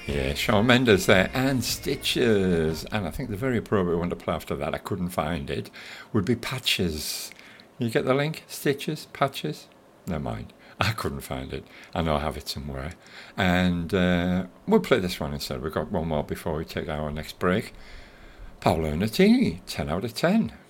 Yeah, Shawn Mendes there, and Stitches. And I think the very appropriate one to play after that, I couldn't find it, would be Patches. You get the link? Stitches? Patches? Never mind. I couldn't find it. I know I have it somewhere. And we'll play this one instead. We've got one more before we take our next break. Paolo Nutini, 10 out of 10.